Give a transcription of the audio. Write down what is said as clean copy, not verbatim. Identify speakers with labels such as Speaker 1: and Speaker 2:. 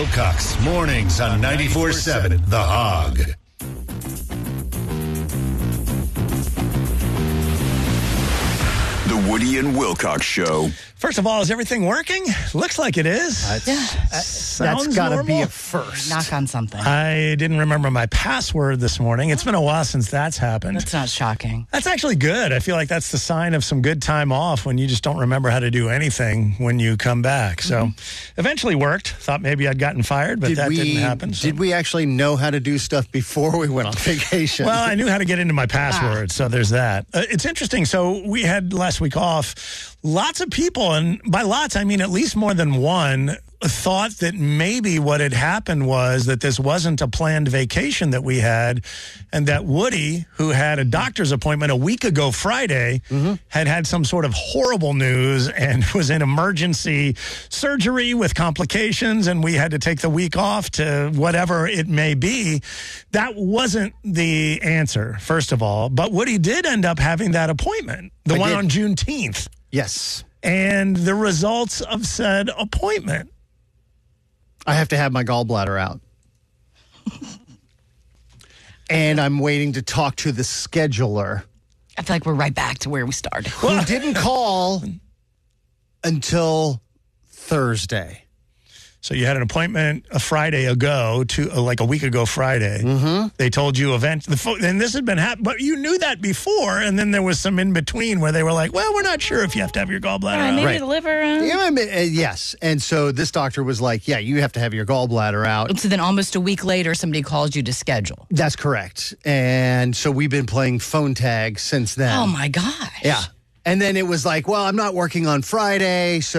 Speaker 1: Wilcox, mornings on 94.7 The Hog.
Speaker 2: The Woody and Wilcox Show.
Speaker 3: First of all, is everything working? Looks like it is.
Speaker 4: That's got to be a first.
Speaker 5: Knock on something.
Speaker 3: I didn't remember my password this morning. It's been a while since that's happened.
Speaker 5: That's not shocking.
Speaker 3: That's actually good. I feel like that's the sign of some good time off when you just don't remember how to do anything when you come back. So eventually worked. Thought maybe I'd gotten fired, but that didn't happen. So.
Speaker 4: Did we actually know how to do stuff before we went on vacation?
Speaker 3: Well, I knew how to get into my password, so there's that. It's interesting. So we had last week off. Lots of people, and by lots, I mean at least more than one, thought that maybe what had happened was that this wasn't a planned vacation that we had, and that Woody, who had a doctor's appointment a week ago Friday, had some sort of horrible news and was in emergency surgery with complications, and we had to take the week off to whatever it may be. That wasn't the answer, first of all, but Woody did end up having that appointment, the one on Juneteenth.
Speaker 4: Yes.
Speaker 3: And the results of said appointment.
Speaker 4: I have to have my gallbladder out. And I'm waiting to talk to the scheduler.
Speaker 5: I feel like we're right back to where we started.
Speaker 4: Who didn't call until Thursday.
Speaker 3: So you had an appointment a Friday ago, like a week ago Friday. They told you and this had been happening, but you knew that before, and then there was some in between where they were like, well, we're not sure if you have to have your gallbladder out.
Speaker 5: Maybe the liver.
Speaker 4: Yes. And so this doctor was like, yeah, you have to have your gallbladder out.
Speaker 5: So then almost a week later, somebody calls you to schedule.
Speaker 4: That's correct. And so we've been playing phone tag since then.
Speaker 5: Oh, my gosh.
Speaker 4: Yeah. And then it was like, well, I'm not working on Friday, so